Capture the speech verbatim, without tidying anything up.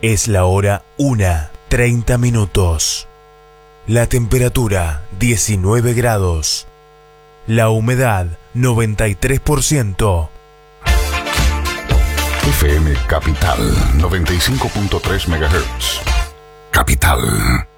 Es la hora una, treinta minutos. La temperatura diecinueve grados. La humedad noventa y tres por ciento. F M Capital noventa y cinco punto tres megahertz. Capital.